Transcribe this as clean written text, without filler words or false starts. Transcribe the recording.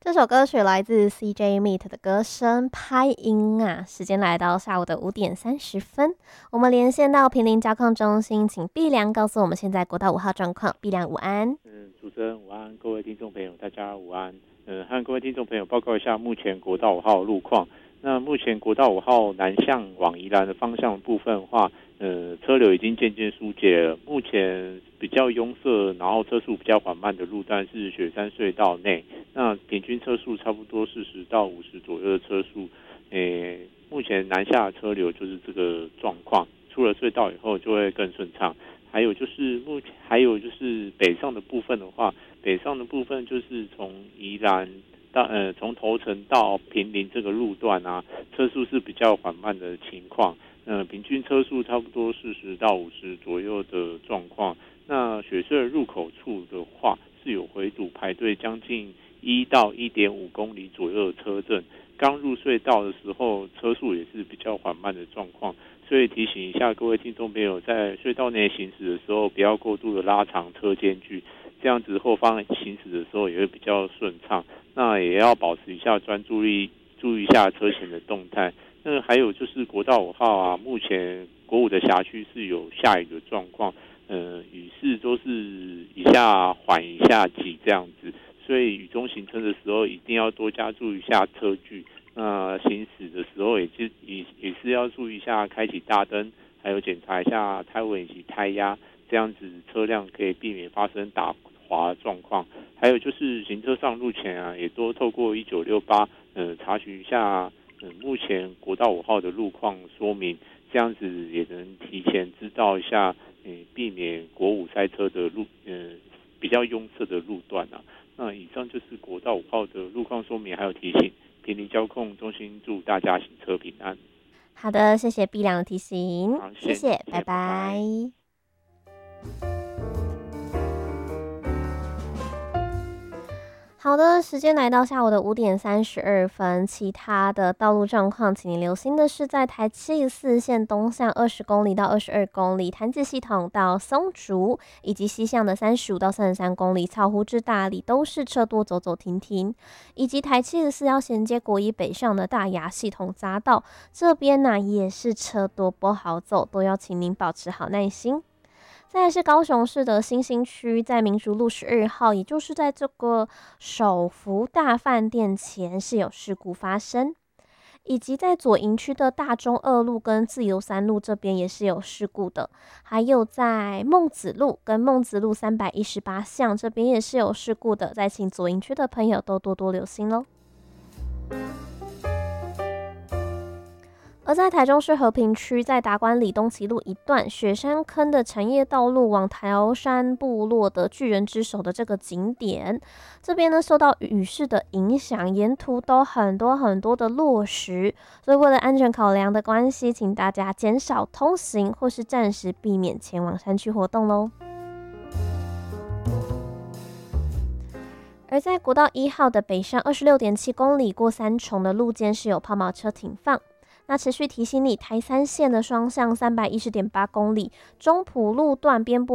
这首歌曲来自 CJ Meet 的歌声拍音啊，时间来到下午的5:30，我们连线到坪林交控中心，请碧良告诉我们现在国道5号状况。碧良午安。 主持人午安，各位听众朋友大家午安。和各位听众朋友报告一下目前国道5号路况。那目前国道5号南向往宜兰的方向部分的话，车流已经渐渐疏解了。目前比较拥塞，然后车速比较缓慢的路段是雪山隧道内，那平均车速差不多40到50左右的车速。目前南下的车流就是这个状况，出了隧道以后就会更顺畅。还有就是北上的部分的话，北上的部分就是从宜兰到从头城到坪林这个路段啊，车速是比较缓慢的情况，平均车速差不多40到50左右的状况。那雪隧入口处的话，是有回堵排队将近1到1.5公里左右的车阵。刚入隧道的时候，车速也是比较缓慢的状况。所以提醒一下各位听众朋友，在隧道内行驶的时候，不要过度的拉长车间距，这样子后方行驶的时候也会比较顺畅。那也要保持一下专注力，注意一下车前的动态。那还有就是国道5号啊，目前国五的辖区是有下雨的状况，雨势都是一下缓一下急这样子，所以雨中行车的时候一定要多加注意一下车距。那行驶的时候也是要注意一下开启大灯，还有检查一下胎稳以及胎压，这样子车辆可以避免发生打滑的状况。还有就是行车上路前啊，也多透过1968查询一下目前国道5号的路况说明，这样子也能提前知道一下避免国五塞车的比较拥塞的路段啊。那以上就是国道5号的路况说明还有提醒。坪林交控中心祝大家行车平安。 好的，谢谢碧良的提醒， 好， 谢谢，拜拜拜。 好的，时间来到下午的5:32，其他的道路状况，请你留心的是，在台74线东向20公里到22公里，潭子系统到松竹，以及西向的35到33公里，草湖至大里都是车多走走停停，以及台74要衔接国一北上的大雅系统匝道，这边呢也是车多不好走，都要请您保持好耐心。再来是高雄市的新兴区，在民族路12号，也就是在这个首福大饭店前是有事故发生，以及在左营区的大中二路跟自由三路这边也是有事故的，还有在孟子路跟孟子路318巷这边也是有事故的，再请左营区的朋友都多多留心咯。而在台中市和平区，在达观里东崎路一段雪山坑的产业道路往桃山部落的巨人之手的这个景点，这边呢受到雨势的影响，沿途都很多的落石，所以为了安全考量的关系，请大家减少通行或是暂时避免前往山区活动咯。而在国道1号的北上26.7公里过三重的路肩是有抛锚车停放。那持续提醒你，台3线的双向310.8公里，中埔路段边部